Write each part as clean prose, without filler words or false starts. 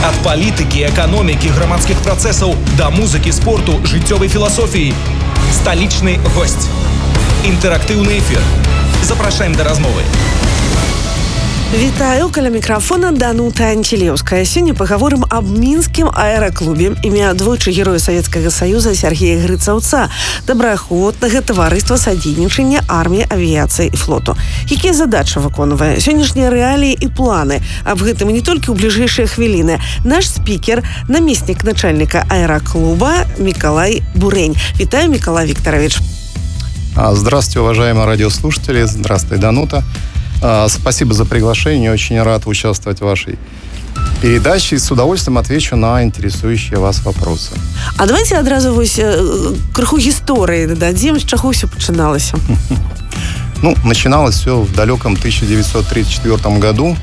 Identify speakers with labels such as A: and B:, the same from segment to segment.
A: Ад палітыкі, эканомікі, грамадскіх працэсаў да музыкі, спорту, жыццёвай філасофіі. Сталічны госць. Інтэрактыўны эфір. Запрашаем да размовы.
B: Вітаю, каля мікрафона Данута Анчелеўская. Сёння пагаворым аб мінскім аэраклубе імя двойчы героя Савецкага Саюза Сергея Грыцаўца, добраахвотнага таварыства садзейнічання арміі, авіяцыі і флоту. Якія задачы выконвае? Сённяшнія рэаліі і планы. Аб гэтым не толькі ў бліжэйшыя хвіліны. Наш спікер, намеснік начальніка аэраклуба Миколай Бурень. Вітаю, Миколай Викторович.
C: Здравствуйте, уважаемые радиослушатели. Здравствуй, Данута. Спасибо за приглашение. Очень рад участвовать в вашей передаче. И с удовольствием отвечу на интересующие вас вопросы.
B: А давайте одразу крыху истории дадим, с чего все начиналось.
C: Начиналось все в далеком 1934 году.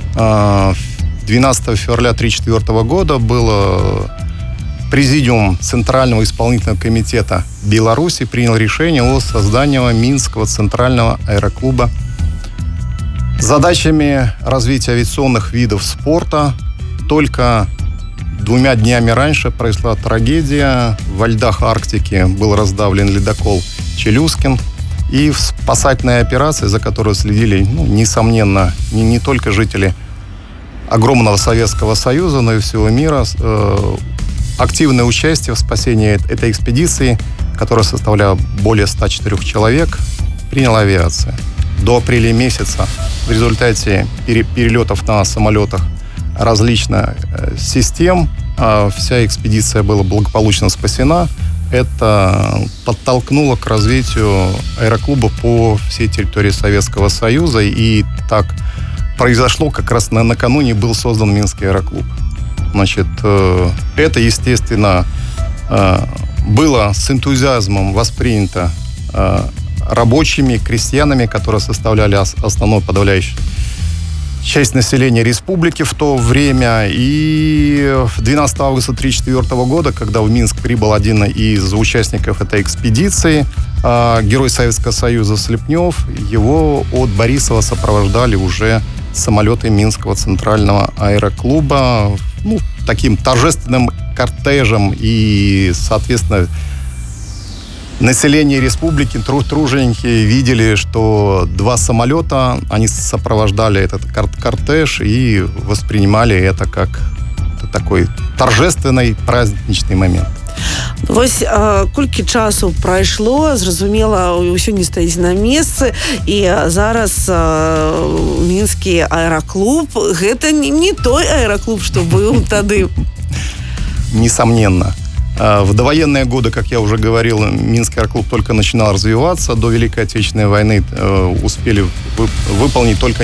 C: 12 февраля 1934 года был Президиум Центрального исполнительного комитета Беларуси принял решение о создании Минского центрального аэроклуба. Задачами развития авиационных видов спорта. Только 2 днями раньше произошла трагедия. Во льдах Арктики был раздавлен ледокол Челюскин. И в спасательной операции, за которой следили, несомненно, не только жители огромного Советского Союза, но и всего мира, активное участие в спасении этой экспедиции, которая составляла более 104 человек, приняла авиация. До апреля месяца в результате перелетов на самолетах различных систем вся экспедиция была благополучно спасена. Это подтолкнуло к развитию аэроклуба по всей территории Советского Союза. И так произошло, как раз накануне был создан Минский аэроклуб. Значит, это, естественно, было с энтузиазмом воспринято рабочими, крестьянами, которые составляли основную подавляющую часть населения республики в то время. И 12 августа 1934 года, когда в Минск прибыл один из участников этой экспедиции, герой Советского Союза Слепнев, его от Борисова сопровождали уже самолеты Минского центрального аэроклуба, таким торжественным кортежем. И, соответственно, население республики, труженики видели, что 2 самолета, они сопровождали этот кортеж и воспринимали это как такой торжественный праздничный момент.
B: Вось колькі часу прайшло, зразумела, ўсё не стаіць на месцы, і зараз мінскі аэраклуб гэта не той аэраклуб, што быў тады.
C: Несомненно. В довоенные годы, как я уже говорил, Минский аэроклуб только начинал развиваться. До Великой Отечественной войны успели выполнить только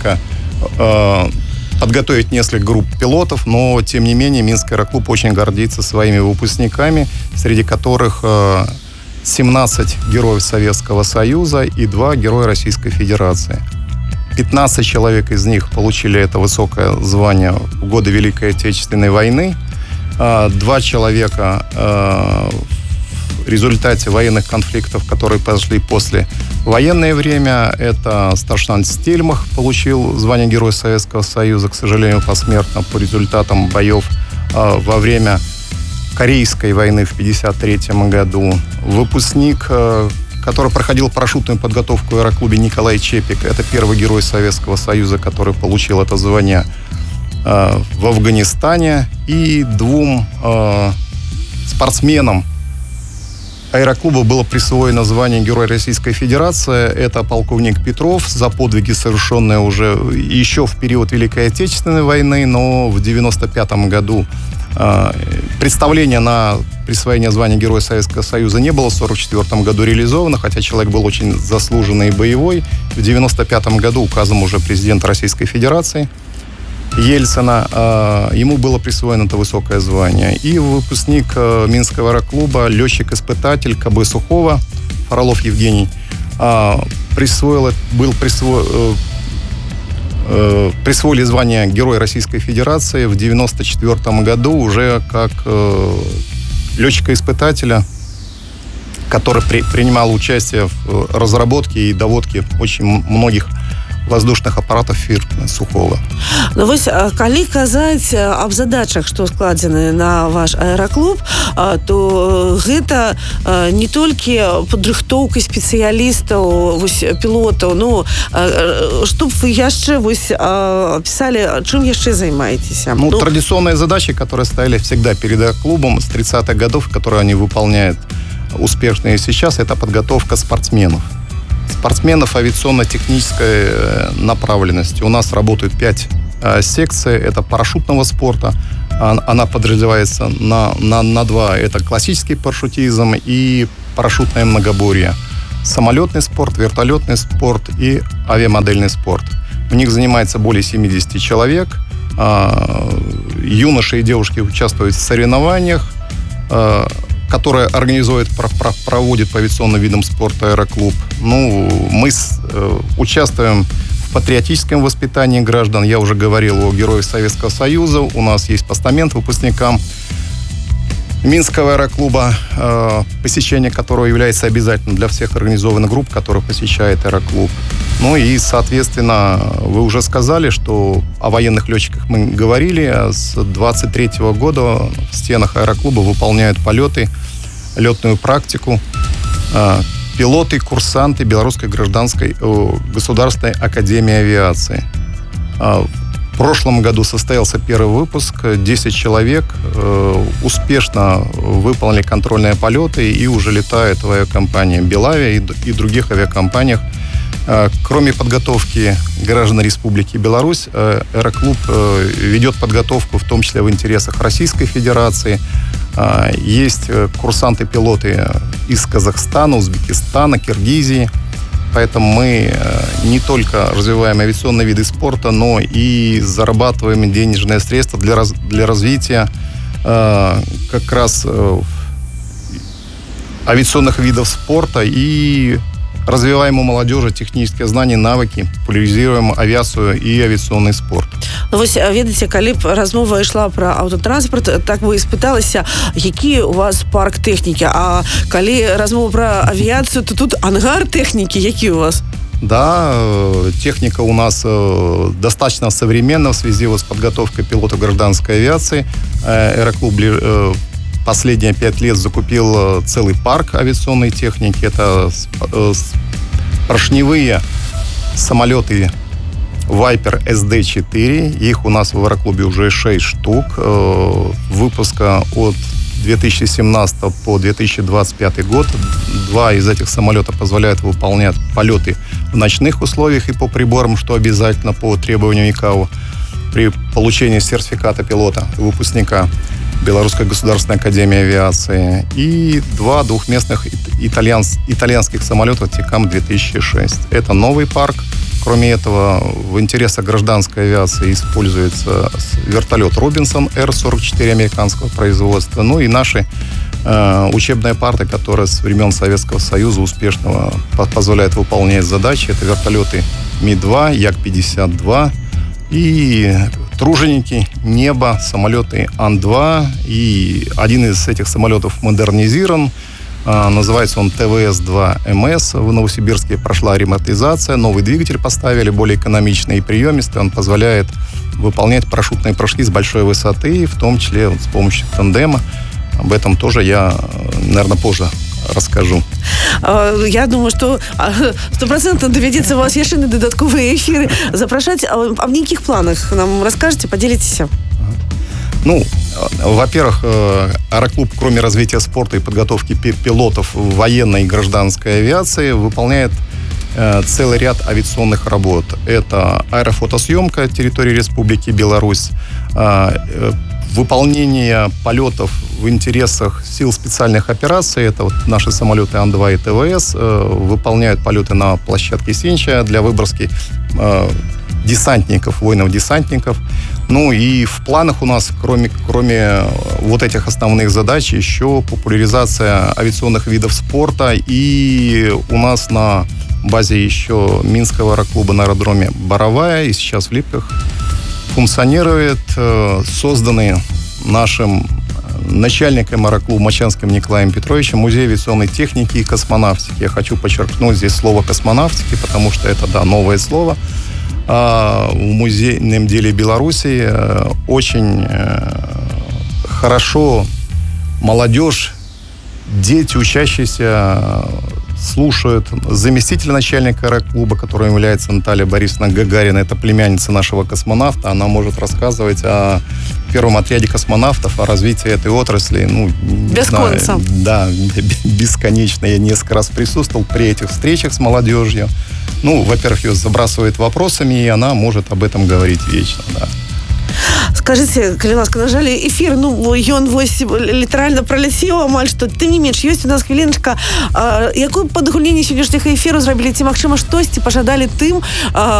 C: подготовить несколько групп пилотов, но, тем не менее, Минский аэроклуб очень гордится своими выпускниками, среди которых 17 героев Советского Союза и 2 героя Российской Федерации. 15 человек из них получили это высокое звание в годы Великой Отечественной войны. 2 человека в результате военных конфликтов, которые произошли после военное время. Это старший лейтенант Стельмах получил звание Героя Советского Союза, к сожалению, посмертно по результатам боев во время Корейской войны в 1953 году. Выпускник, который проходил парашютную подготовку в аэроклубе, Николай Чепик. Это первый Герой Советского Союза, который получил это звание в Афганистане. И 2 спортсменам аэроклуба было присвоено звание Героя Российской Федерации. Это полковник Петров за подвиги, совершенные уже еще в период Великой Отечественной войны, но в 1995 году представление на присвоение звания Героя Советского Союза не было, в 1944 году реализовано, хотя человек был очень заслуженный и боевой. В 1995 году указом уже президента Российской Федерации Ельцина ему было присвоено это высокое звание. И выпускник Минского аэроклуба, летчик-испытатель КБ Сухого, Фролов Евгений, присвоили звание Героя Российской Федерации в 1994 году уже как летчика-испытателя, который принимал участие в разработке и доводке очень многих воздушных аппаратов фирмы Сухого.
B: Ну, вось, калі казаць аб задачах, што складзены на ваш аэраклуб, то гэта не толькі падрыхтоўка спецыялістаў, вось, пілотаў, ну, што б вы яшчэ вось описали, чым яшчэ займаецеся?
C: Ну, традиционные задачи, которые стояли всегда перед аэроклубом с 30-х годов, которые они выполняют успешно и сейчас, это подготовка спортсменов. Спортсменов авиационно-технической направленности. У нас работают 5 секций. Это парашютного спорта. Она подразделяется на 2. Это классический парашютизм и парашютное многоборье. Самолетный спорт, вертолетный спорт и авиамодельный спорт. В них занимается более 70 человек. Юноши и девушки участвуют в соревнованиях, которые организует, проводит по авиационным видам спорта аэроклуб. Ну, мы участвуем в патриотическом воспитании граждан. Я уже говорил о героях Советского Союза. У нас есть постамент выпускникам Минского аэроклуба, посещение которого является обязательным для всех организованных групп, которые посещают аэроклуб. Ну и, соответственно, вы уже сказали, что о военных летчиках мы говорили. С 23 года в стенах аэроклуба выполняют полеты, летную практику пилоты, курсанты Белорусской гражданской государственной академии авиации. В прошлом году состоялся первый выпуск. 10 человек успешно выполнили контрольные полеты и уже летают в авиакомпании «Белавия» и других авиакомпаниях. Кроме подготовки граждан Республики Беларусь, аэроклуб ведет подготовку в том числе в интересах Российской Федерации. Есть курсанты-пилоты из Казахстана, Узбекистана, Киргизии. Поэтому мы не только развиваем авиационные виды спорта, но и зарабатываем денежные средства для развития как раз авиационных видов спорта и развиваем у молодежи технические знания, навыки, популяризируем авиацию и авиационный спорт.
B: Ну, вось, ведаеце, калі б размова ішла про аўтотранспорт, так бы і спыталася, які у вас парк тэхнікі, а калі размова про авіацыю, то тут ангар тэхнікі, які у вас?
C: Да, техника у нас достаточно современна в связи с подготовкой пилотов гражданской авиации. Аэроклуб последние 5 лет закупил целый парк авиационной техники. Это поршневые самолеты Viper SD-4. Их у нас в аэроклубе уже 6 штук. Выпуска от 2017 по 2025 год. 2 из этих самолетов позволяют выполнять полеты в ночных условиях и по приборам, что обязательно по требованию ИКАО при получении сертификата пилота и выпускника Белорусской государственной академии авиации. И 2 двухместных итальянских самолета ТИКАМ-2006. Это новый парк. Кроме этого, в интересах гражданской авиации используется вертолет Робинсон Р-44 американского производства. Ну и наши учебные парты, которые с времен Советского Союза успешно позволяют выполнять задачи. Это вертолеты Ми-2, Як-52 и труженики, небо, самолеты Ан-2. И один из этих самолетов модернизирован. Называется он ТВС-2МС. В Новосибирске прошла ремонтизация. Новый двигатель поставили, более экономичный и приемистый. Он позволяет выполнять парашютные прыжки с большой высоты, в том числе с помощью тандема. Об этом тоже я, наверное, позже расскажу.
B: Я думаю, что 100% доведется вас яшчэ на додатковые эфиры запрашаць. Об неких планах нам расскажете, поделитесь?
C: Ну, во-первых, аэроклуб, кроме развития спорта и подготовки пилотов военной и гражданской авиации, выполняет целый ряд авиационных работ. Это аэрофотосъемка территории Республики Беларусь, выполнение полетов в интересах сил специальных операций. Это вот наши самолеты Ан-2 и ТВС выполняют полеты на площадке Сенча для выброски десантников, воинов-десантников. Ну и в планах у нас, кроме вот этих основных задач, еще популяризация авиационных видов спорта. И у нас на базе еще Минского аэроклуба на аэродроме Боровая и сейчас в Липках функционирует созданный нашим начальником аэроклуба Мачанским Николаем Петровичем музей авиационной техники и космонавтики. Я хочу подчеркнуть здесь слово космонавтики, потому что это, да, новое слово. в музейном деле Беларуси очень хорошо молодежь, дети, учащиеся, слушают заместителя начальника аэроклуба, которым является Наталья Борисовна Гагарина. Это племянница нашего космонавта. Она может рассказывать о первом отряде космонавтов, о развитии этой отрасли.
B: Без конца.
C: Да, бесконечно. Я несколько раз присутствовал при этих встречах с молодежью. Во-первых, ее забрасывает вопросами, и она может об этом говорить вечно, да.
B: Скажите, калі ласка, на жаль, эфир, ён літаральна праляцеў амаль што. Тым не менш, ёсць у нас хвіліначка. Якую падгульненне сённяшняга эфіру зрабілі? Ці, магчыма, штосьці пажадалі тым,